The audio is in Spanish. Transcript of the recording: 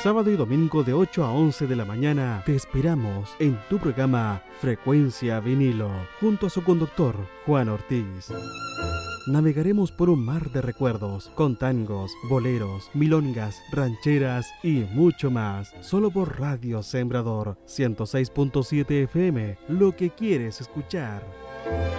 sábado y domingo de 8 a 11 de la mañana te esperamos en tu programa Frecuencia Vinilo, junto a su conductor, Juan Ortiz. Navegaremos por un mar de recuerdos, con tangos, boleros, milongas, rancheras y mucho más, solo por Radio Sembrador 106.7 FM, lo que quieres escuchar.